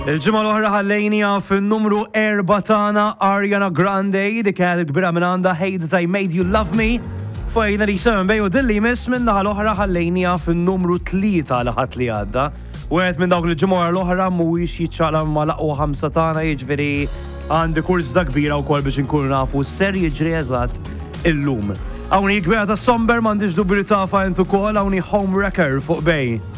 Il-ġimgħa l-oħra ħallejnija fin-numru 4 tagħna Ariana Grande dik kienet kbira minn għandha Hate That I Made You Love Me. Fajna li seven bej u dilli miss minn naħa l-oħra ħallejnija fin-numru 3 ħadd li għadda. Wieħed minn dawk il-ġimgħa l-oħra mhuwiex jiċċaqla ma' laqgħu 5 tagħna jiġifieri għandi kursda kbira wkoll biex inkunu nafu ser jiġri eżatt illum. Hawnhi kbira ta' Somber m'għandix dubju li tafa int ukoll hawnhi Homewrecker fuq bej.